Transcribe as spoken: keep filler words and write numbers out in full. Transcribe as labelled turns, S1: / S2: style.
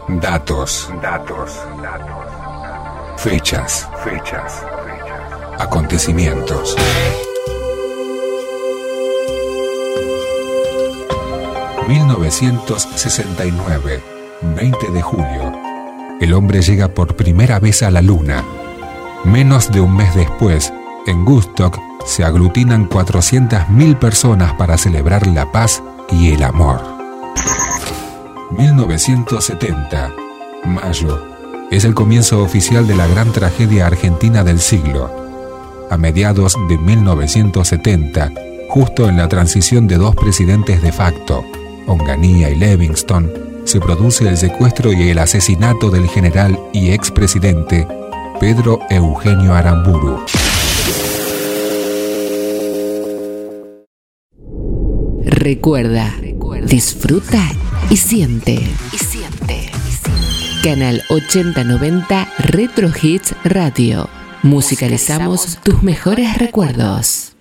S1: Datos. Datos. Fechas. Fechas. Acontecimientos. mil novecientos sesenta y nueve, veinte de julio. El hombre llega por primera vez a la luna. Menos de un mes después, en Woodstock se aglutinan cuatrocientas mil personas para celebrar la paz y el amor. mil novecientos setenta, mayo, es el comienzo oficial de la gran tragedia argentina del siglo. A mediados de mil novecientos setenta, justo en la transición de dos presidentes de facto, Onganía y Livingston, se produce el secuestro y el asesinato del general y expresidente Pedro Eugenio Aramburu.
S2: Recuerda, disfruta y siente. Y siente. Canal ochenta noventa Retro Hits Radio. Musicalizamos tus mejores recuerdos.